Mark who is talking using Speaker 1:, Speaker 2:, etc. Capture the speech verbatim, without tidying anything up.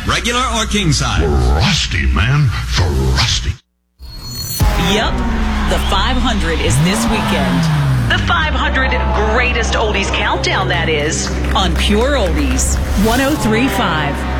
Speaker 1: regular or king size?
Speaker 2: Frosty, man. Frosty.
Speaker 3: Yep, the five hundred is this weekend. The five hundred Greatest Oldies Countdown, that is, on Pure Oldies, one oh three point five.